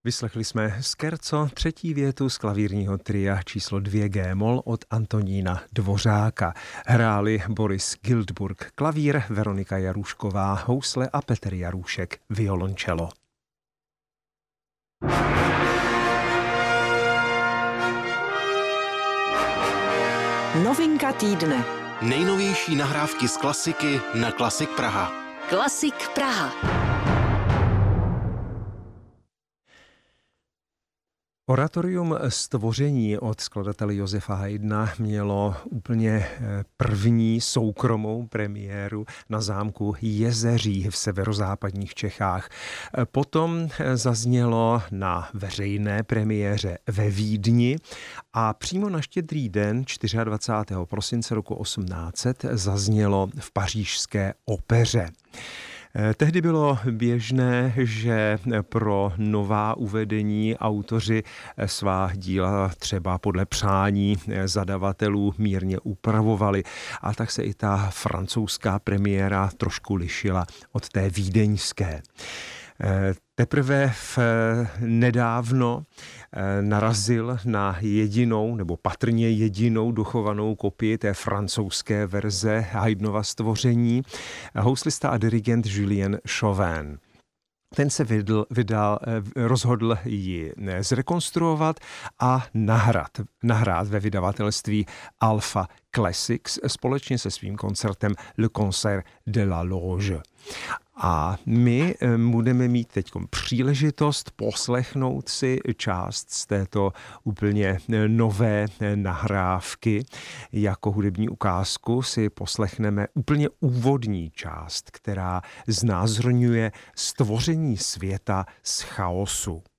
Vyslechli jsme Scherzo, třetí větu z klavírního tria číslo 2 G-moll od Antonína Dvořáka. Hráli Boris Giltburg klavír, Veronika Jarušková housle a Petr Jarušek violoncello. Novinka týdne. Nejnovější nahrávky z klasiky na Klasik Praha. Klasik Praha. Oratorium Stvoření od skladatele Josefa Haydna mělo úplně první soukromou premiéru na zámku Jezeří v severozápadních Čechách. Potom zaznělo na veřejné premiéře ve Vídni a přímo na Štědrý den 24. prosince roku 1800 zaznělo v Pařížské opeře. Tehdy bylo běžné, že pro nová uvedení autoři svá díla třeba podle přání zadavatelů mírně upravovali. A tak se i ta francouzská premiéra trošku lišila od té vídeňské. Teprve nedávno narazil na jedinou, nebo patrně jedinou dochovanou kopii té francouzské verze Haydnova Stvoření, houslista a dirigent Julien Chauvin. Ten se rozhodl ji zrekonstruovat a nahrát ve vydavatelství Alpha Classics společně se svým koncertem Le Concert de la Loge. A my budeme mít teď příležitost poslechnout si část z této úplně nové nahrávky. Jako hudební ukázku si poslechneme úplně úvodní část, která znázorňuje stvoření světa z chaosu.